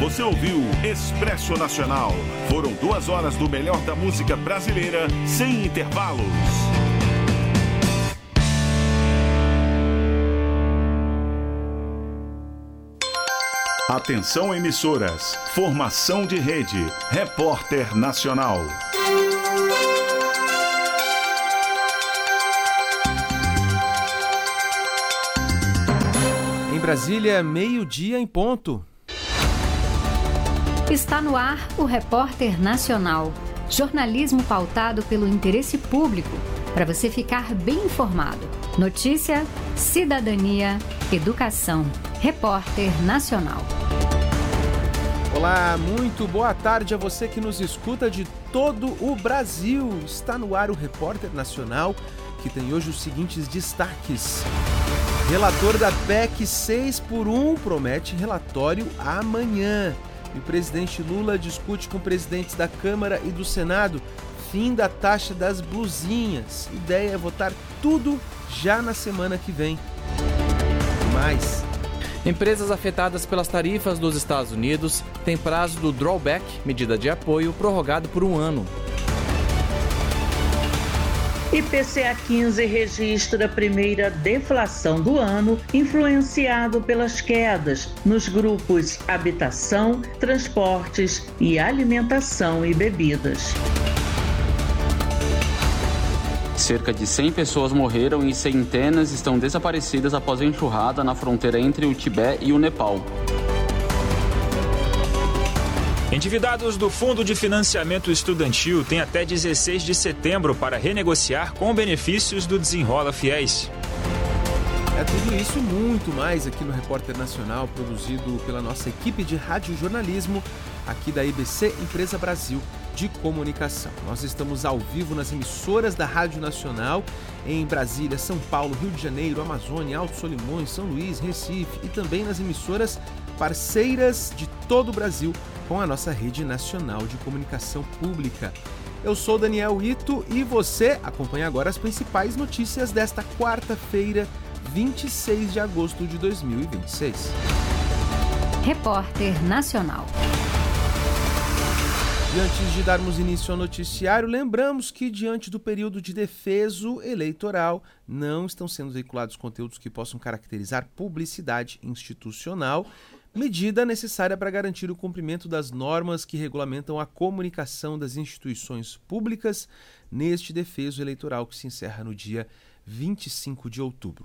Você ouviu Expresso Nacional. Foram 2 horas do melhor da música brasileira, sem intervalos. Atenção, emissoras. Formação de rede. Repórter Nacional. Em Brasília, 12:00 em ponto. Está no ar o Repórter Nacional. Jornalismo pautado pelo interesse público, para você ficar bem informado. Notícia, cidadania, educação. Repórter Nacional. Olá, muito boa tarde a você que nos escuta de todo o Brasil. Está no ar o Repórter Nacional, que tem hoje os seguintes destaques. Relator da PEC 6x1 promete relatório amanhã. E o presidente Lula discute com presidentes da Câmara e do Senado fim da taxa das blusinhas. Ideia é votar tudo já na semana que vem. Mais. Empresas afetadas pelas tarifas dos Estados Unidos têm prazo do drawback, medida de apoio, prorrogado por 1 ano. IPCA 15 registra a primeira deflação do ano, influenciado pelas quedas nos grupos habitação, transportes e alimentação e bebidas. Cerca de 100 pessoas morreram e centenas estão desaparecidas após a enxurrada na fronteira entre o Tibete e o Nepal. Endividados do Fundo de Financiamento Estudantil têm até 16 de setembro para renegociar com benefícios do Desenrola Fiéis. É tudo isso e muito mais aqui no Repórter Nacional, produzido pela nossa equipe de radiojornalismo aqui da IBC Empresa Brasil de Comunicação. Nós estamos ao vivo nas emissoras da Rádio Nacional em Brasília, São Paulo, Rio de Janeiro, Amazônia, Alto Solimões, São Luís, Recife e também nas emissoras parceiras de todo o Brasil com a nossa rede nacional de comunicação pública. Eu sou Daniel Ito e você acompanha agora as principais notícias desta quarta-feira, 26 de agosto de 2026. Repórter Nacional. E antes de darmos início ao noticiário, lembramos que, diante do período de defeso eleitoral, não estão sendo veiculados conteúdos que possam caracterizar publicidade institucional, medida necessária para garantir o cumprimento das normas que regulamentam a comunicação das instituições públicas neste defeso eleitoral que se encerra no dia 25 de outubro.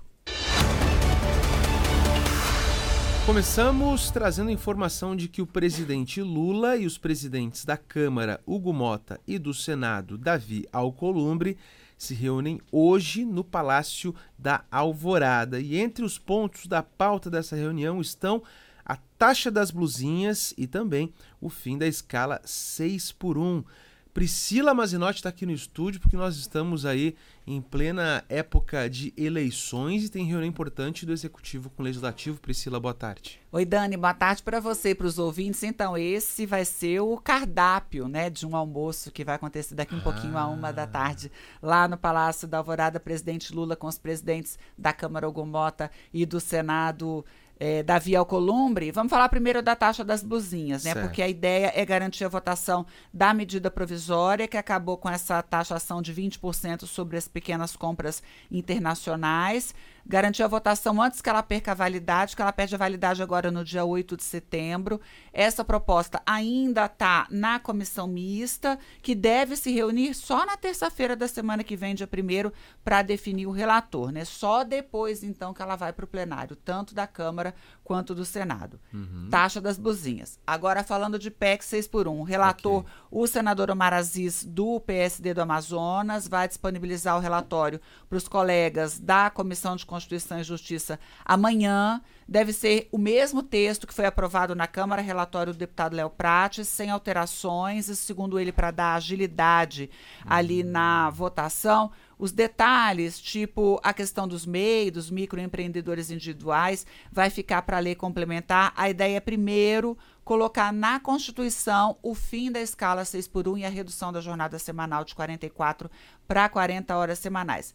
Começamos trazendo informação de que o presidente Lula e os presidentes da Câmara, Hugo Motta, e do Senado, Davi Alcolumbre, se reúnem hoje no Palácio da Alvorada. E entre os pontos da pauta dessa reunião estão a taxa das blusinhas e também o fim da escala 6x1. Priscila Mazinotti está aqui no estúdio porque nós estamos aí em plena época de eleições e tem reunião importante do Executivo com o Legislativo. Priscila, boa tarde. Oi, Dani, boa tarde para você e para os ouvintes. Então, esse vai ser o cardápio, né, de um almoço que vai acontecer daqui um pouquinho à 1h da tarde, lá no Palácio da Alvorada. Presidente Lula com os presidentes da Câmara, Hugo Motta, e do Senado, Davi Alcolumbre. Vamos falar primeiro da taxa das blusinhas, né? Certo. Porque a ideia é garantir a votação da medida provisória que acabou com essa taxação de 20% sobre as pequenas compras internacionais. Garantir a votação antes que ela perca a validade, que ela perde a validade agora no dia 8 de setembro. Essa proposta ainda está na comissão mista, que deve se reunir só na terça-feira da semana que vem, dia 1º, para definir o relator, né? Só depois, então, que ela vai para o plenário, tanto da Câmara quanto do Senado. Taxa das blusinhas. Agora, falando de PEC 6x1, o relator, o senador Omar Aziz, do PSD do Amazonas, vai disponibilizar o relatório para os colegas da Comissão de Constituição e Justiça amanhã. Deve ser o mesmo texto que foi aprovado na Câmara, relatório do deputado Léo Prates, sem alterações, e segundo ele, para dar agilidade ali na votação. Os detalhes, tipo a questão dos MEI, dos microempreendedores individuais, vai ficar para a lei complementar. A ideia é, primeiro, colocar na Constituição o fim da escala 6x1 e a redução da jornada semanal de 44 para 40 horas semanais.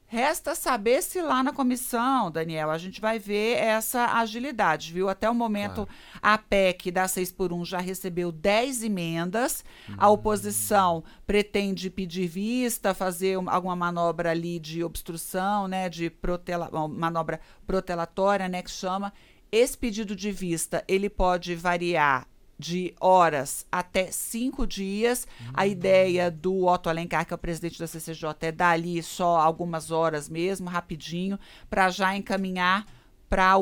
Resta saber se lá na comissão, Daniel, a gente vai ver essa agilidade, viu? Até o momento, a PEC da 6x1 já recebeu 10 emendas. A oposição pretende pedir vista, fazer alguma manobra ali de obstrução, né? Manobra protelatória, né? Que chama. Esse pedido de vista, ele pode variar de horas até 5 dias. A ideia do Otto Alencar, que é o presidente da CCJ, é dar ali só algumas horas mesmo, rapidinho, para já encaminhar para